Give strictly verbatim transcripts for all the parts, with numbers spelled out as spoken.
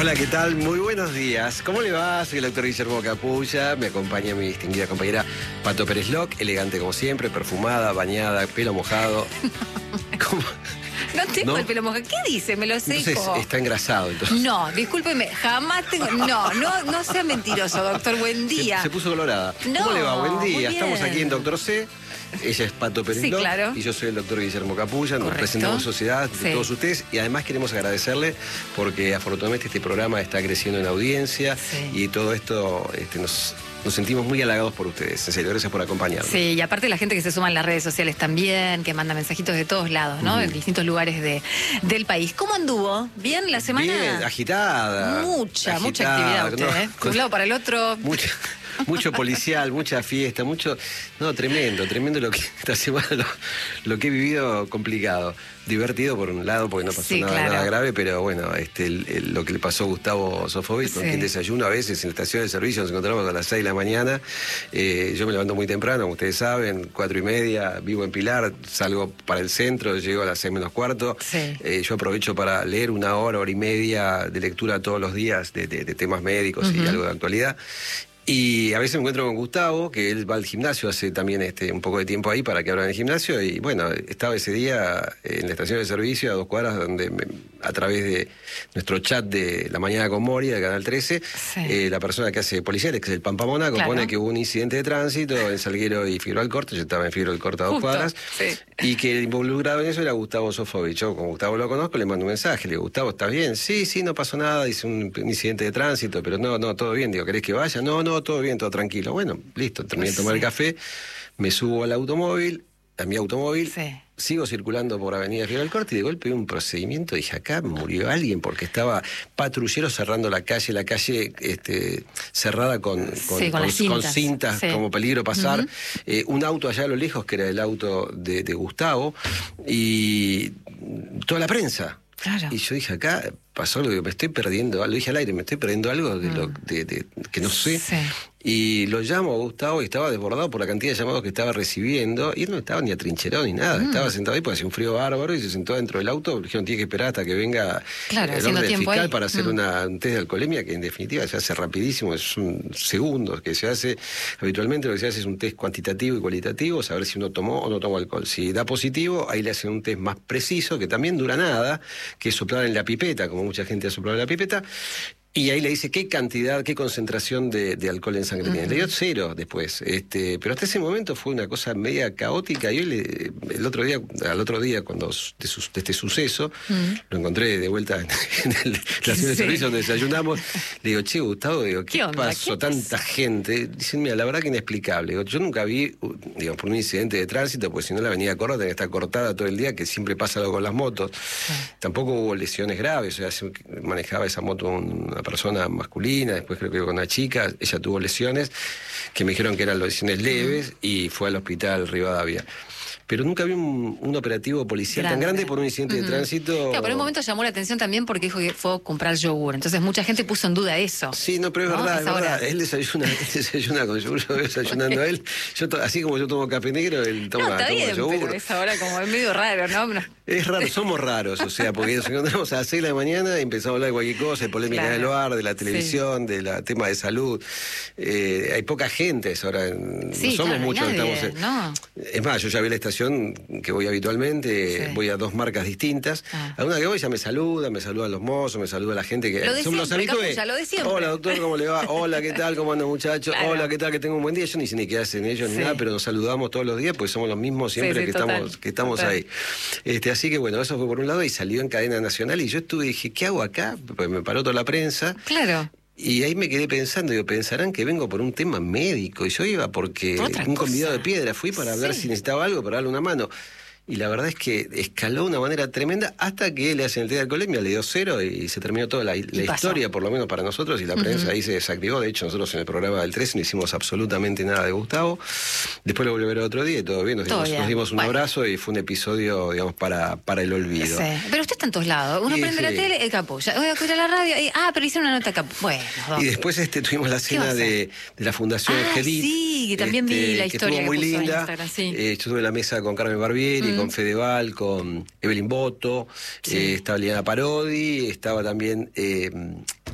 Hola, ¿qué tal? Muy buenos días. ¿Cómo le va? Soy el doctor Guillermo Capulla. Me acompaña mi distinguida compañera Pato Pérez Loc, elegante como siempre, perfumada, bañada, pelo mojado. ¿Cómo? No tengo ¿No? el pelo mojado. ¿Qué dice? Me lo seco. Entonces está engrasado. Entonces. No, discúlpeme, jamás tengo... No, no, no sea mentiroso, doctor. Buen día. Se, se puso colorada. No, ¿Cómo le va? Buen día. muy Estamos bien. aquí en Doctor C. Ella es Pato Pérez Sí, Loc, claro. y yo soy el doctor Guillermo Capulla. Nos Correcto. presentamos sociedad de Sí. todos ustedes y además queremos agradecerle porque afortunadamente este programa está creciendo en audiencia Sí. y todo esto este, nos, nos sentimos muy halagados por ustedes. En serio, gracias por acompañarnos. Sí, y aparte la gente que se suma en las redes sociales también, que manda mensajitos de todos lados, ¿no? Ujú. En distintos lugares de, del país. ¿Cómo anduvo? ¿Bien la semana? Bien, agitada. Mucha, mucha agitada, actividad usted, ¿no? ¿eh? De un lado para el otro. Mucho, mucho policial, mucha fiesta, mucho... No, tremendo, tremendo lo que esta semana lo, lo que he vivido complicado. Divertido por un lado, porque no pasó Sí, nada, claro. nada grave, pero bueno, este, el- el- lo que le pasó a Gustavo Sofovich, con Sí. quien desayuno a veces en la estación de servicio, nos encontramos a las seis de la mañana. Eh, yo me levanto muy temprano, como ustedes saben, cuatro y media, vivo en Pilar, salgo para el centro, llego a las seis menos cuarto. Sí. Eh, yo aprovecho para leer una hora, hora y media de lectura todos los días de, de- de temas médicos y Ujú. algo de actualidad. Y a veces me encuentro con Gustavo, que él va al gimnasio hace también este, un poco de tiempo ahí para que abran el gimnasio. Y bueno, estaba ese día en la estación de servicio a dos cuadras, donde me- a través de nuestro chat de La Mañana con Moria, de Canal trece, Sí. eh, la persona que hace policiales, que es el Pampa Mónaco, Claro. pone que hubo un incidente de tránsito en Salguero y Figueroa Alcorta. Yo estaba en Figueroa Alcorta a dos Justo, cuadras. sí. Y que el involucrado en eso era Gustavo Sofovich. Yo, como Gustavo lo conozco, le mando un mensaje. Le digo, Gustavo, ¿estás bien? Sí, sí, no pasó nada. Dice un, un incidente de tránsito, pero no, no, todo bien. Digo, ¿querés que vaya? No, no, todo bien, todo tranquilo. Bueno, listo, terminé de tomar Sí. el café, me subo al automóvil, a mi automóvil, Sí. sigo circulando por Avenida Figueroa Alcorta y de golpe veo un procedimiento. Dije, acá murió alguien porque estaba patrulleros cerrando la calle, la calle este, cerrada con, con, Sí, con las cintas. cintas, Sí. como peligro pasar. Ujú. Eh, un auto allá a lo lejos, que era el auto de, de Gustavo, y toda la prensa. Claro. Y yo dije, acá pasó algo, que me estoy perdiendo, lo dije al aire, me estoy perdiendo algo de lo, de, de- que no sé. Sí. Y lo llamo a Gustavo y estaba desbordado por la cantidad de llamados que estaba recibiendo. Y él no estaba ni atrincherado ni nada. Mm. Estaba sentado ahí porque hacía un frío bárbaro y se sentó dentro del auto. Le dijeron, tiene que esperar hasta que venga Claro, el haciendo orden tiempo fiscal ahí. para hacer Mm. una, un test de alcoholemia, que en definitiva se hace rapidísimo, es un segundos que se hace. Habitualmente lo que se hace es un test cuantitativo y cualitativo, saber si uno tomó o no tomó alcohol. Si da positivo, ahí le hacen un test más preciso, que también dura nada, que es soplar en la pipeta, como mucha gente ha soplado en la pipeta. Y ahí le dice qué cantidad, qué concentración de, de alcohol en sangre tiene. Le dio cero después. Este, pero hasta ese momento fue una cosa media caótica. Y hoy le- el otro día, al otro día, cuando de, sus- de este suceso, lo encontré de vuelta en, en el- la estación de Sí. servicio donde desayunamos. Le digo, che, Gustavo, digo, ¿qué, ¿Qué onda? pasó? ¿Qué Tanta gente. Dicen, mira, la verdad que inexplicable. Digo, yo nunca vi, uh, digamos, por un incidente de tránsito, porque si no la avenida Córdoba tenía que estar cortada todo el día, que siempre pasa algo con las motos. Tampoco hubo lesiones graves, o sea, se- manejaba esa moto una persona masculina, después creo que con una chica, ella tuvo lesiones que me dijeron que eran lesiones leves y fue al hospital Rivadavia. Pero nunca vi un, un operativo policial tan Grande. grande por un incidente de tránsito. Claro, pero en un momento llamó la atención también porque dijo que fue a comprar yogur. Entonces mucha gente puso en duda eso. Sí, no, pero es ¿No? verdad, es Esa hora. verdad. Él desayuna, él desayuna con yogur, yo voy desayunando a él. Yo to- así como yo tomo café negro, él toma, no, está toma bien, yogur. pero esa hora como es medio raro, ¿no? No. Es raro, somos raros, o sea, porque nos encontramos a las seis de la mañana y empezamos a hablar de cualquier cosa, de polémica Claro. del bar, de la televisión, de la tema de salud. Eh, hay poca gente ahora, en- Sí, no somos claro, muchos, nadie, estamos en- ¿no? Es más, yo ya vi la estación que voy habitualmente, Sí. voy a dos marcas distintas. Ah. A una que voy ya me saluda, me saludan los mozos, me saluda la gente que Lo de son los siempre, habitués. Capulla, lo de siempre. Hola, doctor, ¿cómo le va? Hola, ¿qué tal? ¿Cómo andan, muchachos? Claro. Hola, ¿qué tal? Que tengo un buen día. Yo ni sé ni qué hacen ellos Sí. ni nada, pero nos saludamos todos los días porque somos los mismos siempre Sí, sí, que, total, estamos, que estamos total. ahí. Este, así que bueno, eso fue por un lado y salió en cadena nacional y yo estuve y dije, ¿qué hago acá? Pues me paró toda la prensa. Claro. Y ahí me quedé pensando, digo, pensarán que vengo por un tema médico. Y yo iba porque Por otra un cosa. convidado de piedra, fui para ver Sí. si necesitaba algo, para darle una mano. Y la verdad es que escaló de una manera tremenda hasta que le hacen el test de alcoholemia, le dio cero y se terminó toda la, la pasó? historia, por lo menos para nosotros, y la prensa Ujú. ahí se desactivó. De hecho, nosotros en el programa del trece no hicimos absolutamente nada de Gustavo. Después lo volví a ver otro día y todo bien, nos, Todo dimos, bien. nos dimos un Bueno. abrazo y fue un episodio, digamos, para, para el olvido. Sí. Pero usted está en todos lados. Uno Sí, prende la sí. tele, el Capulla. Voy a escuchar la radio. Y, ah, pero hicieron una nota Capulla. Bueno, Y después este, tuvimos la va a cena hacer? de, de la Fundación Ah, Gedit. sí, que también vi la que historia estuvo muy que puso en linda. Instagram, sí. Eh, yo tuve la mesa con Carmen Barbieri, Mm. con Fedeval, con Evelyn Boto, Sí. eh, estaba Liliana Parodi, estaba también eh,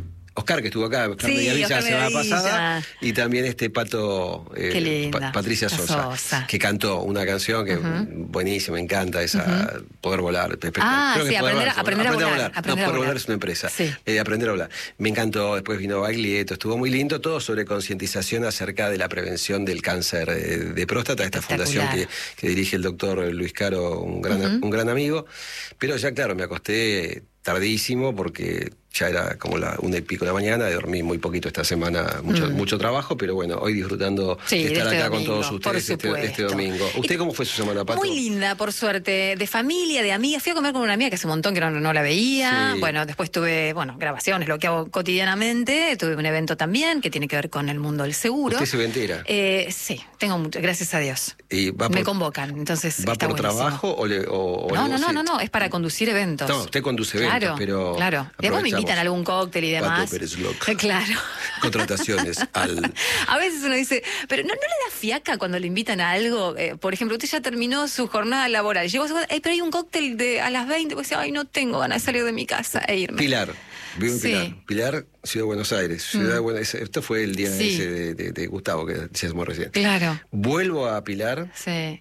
Oscar, que estuvo acá, Oscar Sí, Mediavilla Oscar la semana Mediavilla. pasada, y también este Pato, eh, Qué linda. Pa- Patricia La Sosa, Sosa. que cantó una canción que Ujú. buenísima, me encanta esa, Poder Volar. Pe- pe- Ah, creo que sí, es Poder aprender a- Volar, aprender a volar, aprender no, a Poder volar. Volar es una empresa. Sí. Eh, aprender a hablar. Me encantó, después vino Baglietto, estuvo muy lindo, todo sobre concientización acerca de la prevención del cáncer eh, de próstata, esta fundación que, que dirige el doctor Luis Caro, un gran, Ujú. un gran amigo. Pero ya, claro, me acosté tardísimo porque ya era como la una y pico de la mañana, dormí muy poquito esta semana, mucho, Mm. mucho trabajo, pero bueno, hoy disfrutando Sí, de de estar este acá domingo, con todos por ustedes este, supuesto. este domingo. ¿Usted Y- cómo fue su semana, Pato? Muy linda, por suerte, de familia, de amigas. Fui a comer con una amiga que hace un montón que no, no la veía. Sí. Bueno, después tuve, bueno, grabaciones, lo que hago cotidianamente. Tuve un evento también que tiene que ver con el mundo del seguro. ¿Usted se ventera? Eh, sí, tengo mucho, gracias a Dios. ¿Y va Me por, convocan, entonces va está por buenísimo. trabajo o, le, o, o No, le- no, no, sí? no, no, es para conducir eventos. No, usted conduce eventos, claro, pero Claro, después me aprovechamos. invitan a algún cóctel y demás. Pato Pérez Loc. Claro. Contrataciones al... A veces uno dice, pero ¿no, no le da fiaca cuando le invitan a algo? Eh, por ejemplo, usted ya terminó su jornada laboral. Llegó a su casa, "Ey, pero hay un cóctel de, a las veinte. Pues dice, ay, no tengo ganas de salir de mi casa e irme. Pilar. Vivo en Sí. Pilar. Pilar, Ciudad de Buenos Aires. Ciudad de Mm. Buenos Aires. Esto fue el día Sí. ese de, de- de Gustavo, que decíamos recién. Claro, Vuelvo a Pilar, sí.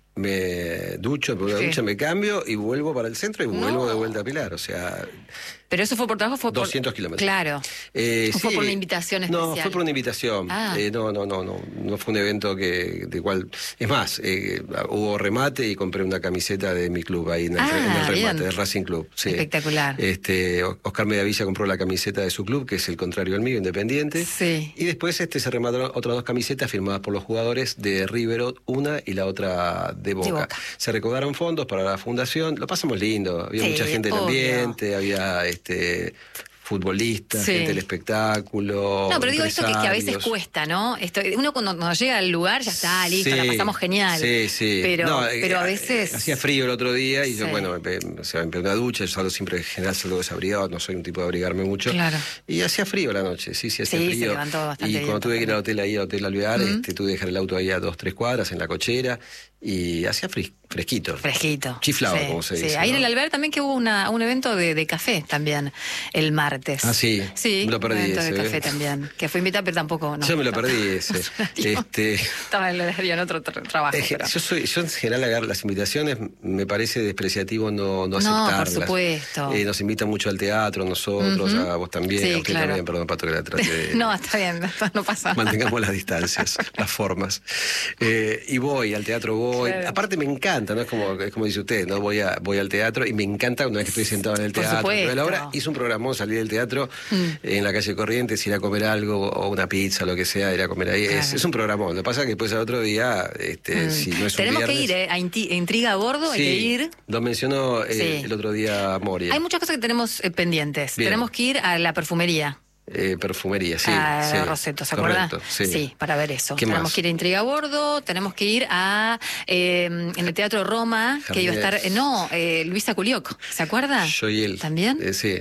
me ducho, me pongo la Sí. ducha, me cambio y vuelvo para el centro y vuelvo No. de vuelta a Pilar. O sea, Pero eso fue por trabajo, fue por... doscientos kilómetros. Claro. Eh, ¿O fue sí. por una invitación especial? No, fue por una invitación. Ah. Eh, no, no, no, no. No fue un evento que de cual. Es más, eh, hubo remate y compré una camiseta de mi club ahí en el, Ah, en el remate, bien. del Racing Club. Sí. Espectacular. Este, Oscar Mediavilla compró la camiseta de su club, que es el contrario al mío, Independiente. Sí. Y después este se remataron otras dos camisetas firmadas por los jugadores de River, una y la otra de Boca. De Boca. Se recaudaron fondos para la fundación. Lo pasamos lindo. Había Sí, mucha gente en el obvio. ambiente, había este futbolistas, Sí. gente del espectáculo. No, pero digo esto que, que a veces empresarios. cuesta, ¿no? Esto, uno cuando, cuando llega al lugar ya está, listo, Sí, la pasamos genial. Sí, sí. Pero, No, eh, pero a eh, veces... Hacía frío el otro día y yo, Sí. bueno, me, me, o sea, me pegué una ducha, yo salgo siempre, en general salgo desabrigado, no soy un tipo de abrigarme mucho. Claro. Y hacía frío la noche, sí, sí, hacía Sí, se frío. levantó bastante y bien cuando tuve que ir al también. hotel ahí, al Hotel Alvear, Ujú. este, tuve que dejar el auto ahí a dos, tres cuadras en la cochera y hacía fris- fresquito. Fresquito. Chiflado, Sí, como se sí. dice. Ahí en ¿no? el Alvear también que hubo una, un evento de, de café también el martes. Ah, sí. Sí, Me lo perdí un evento ese, de ¿eh? café también. Que fue invitada, pero tampoco. No, Yo me lo no. perdí ese. Digo, este, Estaba en el horario en otro tra- trabajo. Es que pero- yo, soy, yo en general agarro las invitaciones, me parece despreciativo no, no No, por aceptarlas. supuesto. Eh, nos invitan mucho al teatro, nosotros, Ujú. a vos también, Sí, a usted claro. también, perdón, Pato, que la trate de... No, está bien, no pasa nada. Mantengamos las distancias, las formas. Eh, y voy, al teatro voy. Claro. Aparte me encanta, ¿no? Es como, es como dice usted, ¿no? Voy, a, voy al teatro y me encanta una vez que estoy sentado en el Por teatro. supuesto. Pero a la hora hice un programón, salí del teatro Mm. en la calle Corrientes, ir a comer algo, o una pizza, lo que sea, ir a comer ahí. Es, Claro. es un programón. Lo que pasa es que después al otro día, este, Mm. si no es un Tenemos que viernes- ir, ¿eh? A Inti- Intriga a bordo, hay Sí, que ir. lo mencionó eh, Sí. el otro día Moria. Hay muchas cosas que tenemos eh, pendientes. Bien. Tenemos que ir a la perfumería. Eh, perfumería, sí. a sí. Roseto, ¿se acuerda? Correcto, sí. para ver eso. ¿Qué tenemos más? que ir a Intriga a bordo, tenemos que ir a eh, en el Teatro Roma, que iba a estar, Jardines. eh, no, eh, Luisa Culioc, ¿se acuerda? Yo y él. ¿También? Eh, sí.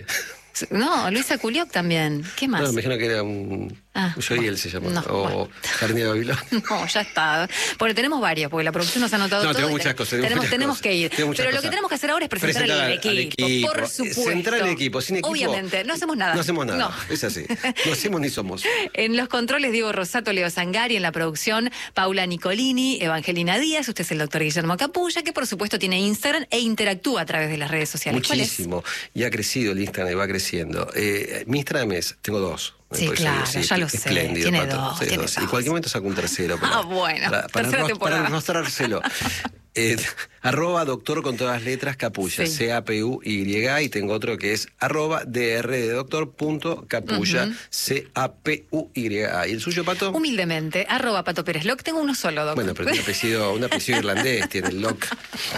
No, Luisa Culioc también. ¿Qué más? No, me imagino que era un... Ah, Yo y bueno. él se llama. No, o bueno. Jardín de Babilonia. No, ya está. Porque tenemos varios, porque la producción nos ha anotado No, todo. tengo y muchas te- cosas, tengo Tenemos, muchas tenemos cosas. que ir. Tengo muchas Pero lo que cosas. tenemos que hacer ahora es presentar, Presentar al, al- al equipo, equipo. por supuesto. Centrar el equipo. Sin equipo. Obviamente, no hacemos nada. No hacemos nada. No. Es así. No hacemos ni somos. En los controles, Diego Rosato, Leo Zangari, en la producción, Paula Nicolini, Evangelina Díaz, usted es el doctor Guillermo Capulla, que por supuesto tiene Instagram e interactúa a través de las redes sociales. ¿Cuál es? Muchísimo. Y ha crecido el Instagram y va creciendo. Eh, mi Instagram es... Tengo dos. Sí, Por eso claro, digo, ya lo sé. Espléndido, Tiene Pato. dos, Sí, tiene dos. Y dos. en cualquier momento saco un tercero. Para, Ah, bueno, Para, para, tercera no- temporada. para mostrárselo. Eh, arroba doctor con todas las letras capulla, Sí. C A P U Y, y tengo otro que es arroba dr de doctor punto capulla, C A P U Y A. ¿Y el suyo, Pato? Humildemente, arroba Pato Pérez Loc. Tengo uno solo, doctor. Bueno, pero un apellido, un apellido irlandés, tiene el lock.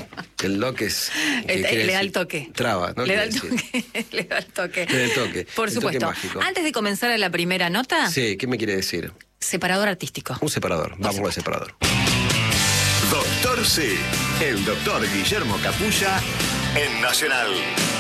El lock es... que El- quiere le da decir- el toque. Traba, ¿no? Le da el Quiere decir. toque. Le da el toque. Le da el toque. Por El toque supuesto. mágico. Antes de comenzar a la primera nota, Sí, ¿qué me quiere decir? separador artístico. Un separador. Vamos al separador. Doctor C, el doctor Guillermo Capulla en Nacional.